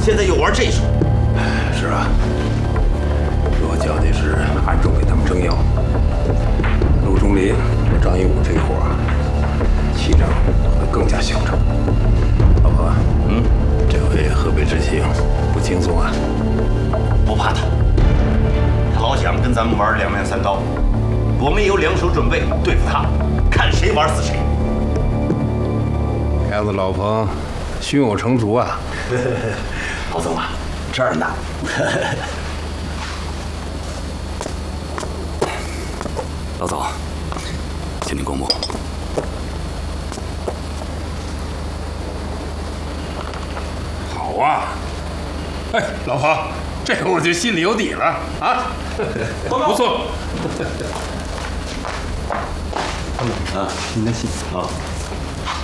现在又玩这手。 是啊，我交的是暗中给他们征药。陆钟林和张一武这伙儿，气场会更加嚣张。老婆，这回河北之行不轻松啊。 不怕他，他老想跟咱们玩两面三刀，我们也有两手准备对付他，看谁玩死谁。 看子老彭胸有成竹啊！ 老总啊，这儿呢。 老总，请您过目。 好啊！哎，老彭，这回我就心里有底了啊！不错。 啊，您的信啊。